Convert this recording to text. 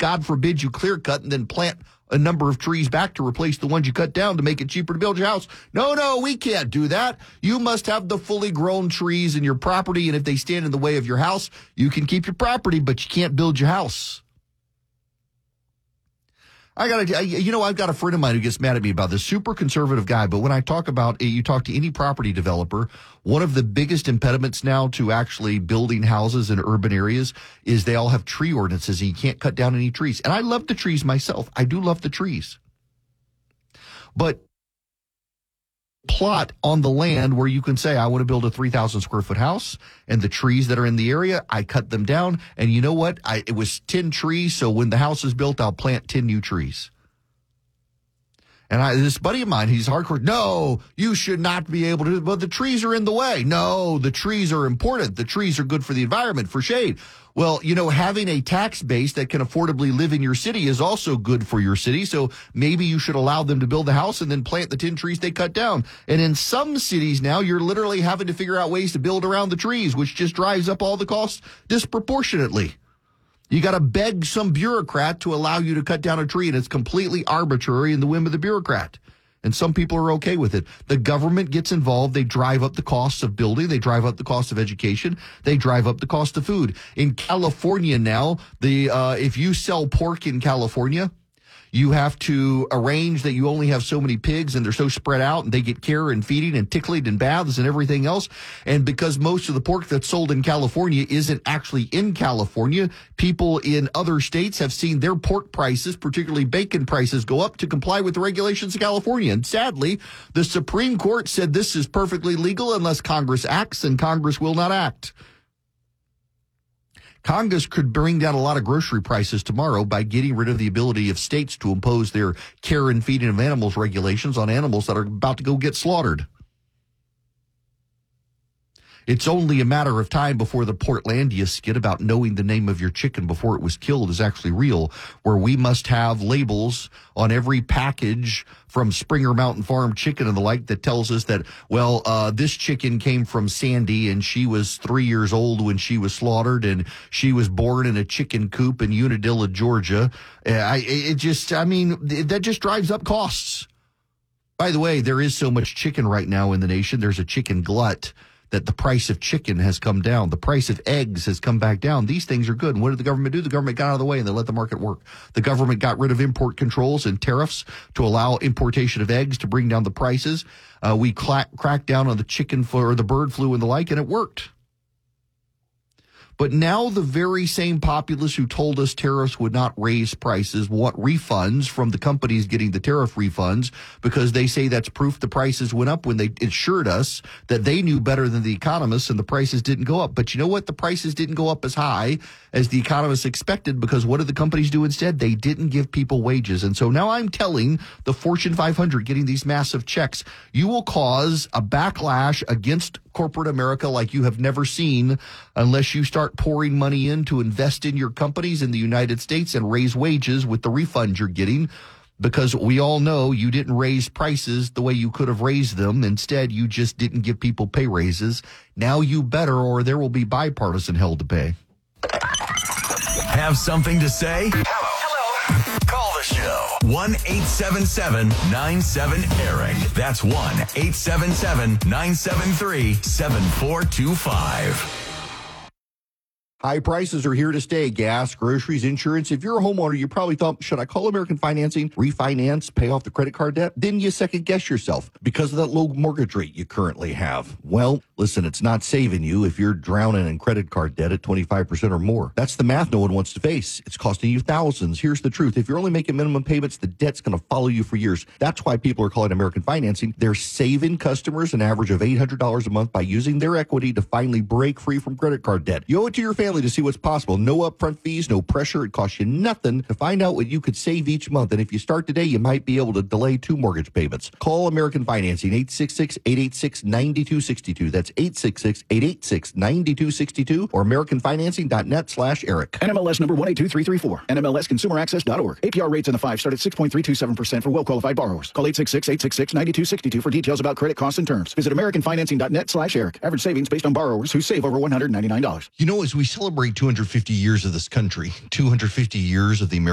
God forbid you clear cut and then plant a number of trees back to replace the ones you cut down to make it cheaper to build your house. No, we can't do that. You must have the fully grown trees in your property, and if they stand in the way of your house, you can keep your property, but you can't build your house. I've got a friend of mine who gets mad at me about this, super conservative guy, but when I talk about, you talk to any property developer, one of the biggest impediments now to actually building houses in urban areas is they all have tree ordinances and you can't cut down any trees. And I love the trees myself. I do love the trees. But plot on the land where you can say, I want to build a 3,000 square foot house, and the trees that are in the area, I cut them down. And you know what? It was 10 trees. So when the house is built, I'll plant 10 new trees. And this buddy of mine, he's hardcore. No, you should not be able to. But the trees are in the way. No, the trees are important. The trees are good for the environment, for shade. Well, having a tax base that can affordably live in your city is also good for your city. So maybe you should allow them to build the house and then plant the 10 trees they cut down. And in some cities now, you're literally having to figure out ways to build around the trees, which just drives up all the costs disproportionately. You got to beg some bureaucrat to allow you to cut down a tree, and it's completely arbitrary in the whim of the bureaucrat. And some people are okay with it. The government gets involved. They drive up the costs of building. They drive up the cost of education. They drive up the cost of food. In California now, if you sell pork in California, you have to arrange that you only have so many pigs and they're so spread out and they get care and feeding and tickling and baths and everything else. And because most of the pork that's sold in California isn't actually in California, people in other states have seen their pork prices, particularly bacon prices, go up to comply with the regulations of California. And sadly, the Supreme Court said this is perfectly legal unless Congress acts, and Congress will not act. Congress could bring down a lot of grocery prices tomorrow by getting rid of the ability of states to impose their care and feeding of animals regulations on animals that are about to go get slaughtered. It's only a matter of time before the Portlandia skit about knowing the name of your chicken before it was killed is actually real, where we must have labels on every package from Springer Mountain Farm chicken and the like that tells us that, this chicken came from Sandy and she was 3 years old when she was slaughtered and she was born in a chicken coop in Unadilla, Georgia. That just drives up costs. By the way, there is so much chicken right now in the nation. There's a chicken glut that the price of chicken has come down. The price of eggs has come back down. These things are good. And what did the government do? The government got out of the way and they let the market work. The government got rid of import controls and tariffs to allow importation of eggs to bring down the prices. We cracked down on the chicken flu or the bird flu and the like, and it worked. But now the very same populace who told us tariffs would not raise prices want refunds from the companies getting the tariff refunds because they say that's proof the prices went up when they assured us that they knew better than the economists and the prices didn't go up. But you know what? The prices didn't go up as high as the economists expected because what did the companies do instead? They didn't give people wages. And so now I'm telling the Fortune 500 getting these massive checks, you will cause a backlash against corporate America like you have never seen unless you start pouring money in to invest in your companies in the United States and raise wages with the refunds you're getting, because we all know you didn't raise prices the way you could have raised them. Instead, you just didn't give people pay raises. Now you better, or there will be bipartisan hell to pay. Have something to say? Hello. Call the show. 1-877-97-ERIC. That's 1-877-973-7425. High prices are here to stay. Gas, groceries, insurance. If you're a homeowner, you probably thought, should I call American Financing, refinance, pay off the credit card debt? Then you second guess yourself because of that low mortgage rate you currently have. Well, listen, it's not saving you if you're drowning in credit card debt at 25% or more. That's the math no one wants to face. It's costing you thousands. Here's the truth. If you're only making minimum payments, the debt's going to follow you for years. That's why people are calling American Financing. They're saving customers an average of $800 a month by using their equity to finally break free from credit card debt. You owe it to your family to see what's possible. No upfront fees, no pressure. It costs you nothing to find out what you could save each month. And if you start today, you might be able to delay 2 mortgage payments. Call American Financing, 866-886-9262. That's 866-886-9262 or AmericanFinancing.net/Eric. NMLS number 182334. NMLSConsumerAccess.org. APR rates in the 5 start at 6.327% for well-qualified borrowers. Call 866-866-9262 for details about credit costs and terms. Visit AmericanFinancing.net/Eric. Average savings based on borrowers who save over $199. You know, as we celebrate 250 years of this country, 250 years of the American